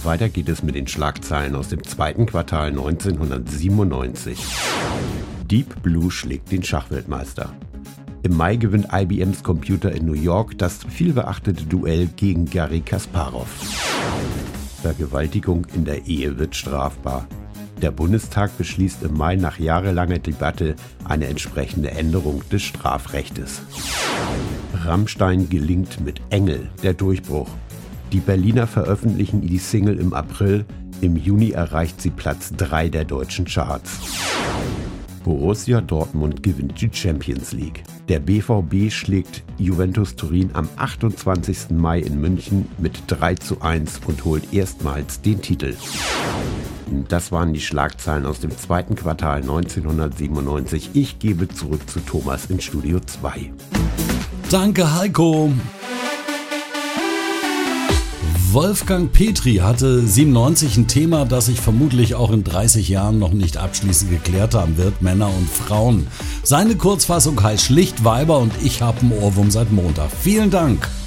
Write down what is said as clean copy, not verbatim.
Weiter geht es mit den Schlagzeilen aus dem zweiten Quartal 1997. Deep Blue schlägt den Schachweltmeister. Im Mai gewinnt IBMs Computer in New York das vielbeachtete Duell gegen Garry Kasparov. Vergewaltigung in der Ehe wird strafbar. Der Bundestag beschließt im Mai nach jahrelanger Debatte eine entsprechende Änderung des Strafrechtes. Rammstein gelingt mit Engel der Durchbruch. Die Berliner veröffentlichen die Single im April, im Juni erreicht sie Platz 3 der deutschen Charts. Borussia Dortmund gewinnt die Champions League. Der BVB schlägt Juventus Turin am 28. Mai in München mit 3:1 und holt erstmals den Titel. Das waren die Schlagzeilen aus dem zweiten Quartal 1997. Ich gebe zurück zu Thomas in Studio 2. Danke, Heiko. Wolfgang Petri hatte 97 ein Thema, das sich vermutlich auch in 30 Jahren noch nicht abschließend geklärt haben wird: Männer und Frauen. Seine Kurzfassung heißt schlicht Weiber und ich habe einen Ohrwurm seit Montag. Vielen Dank.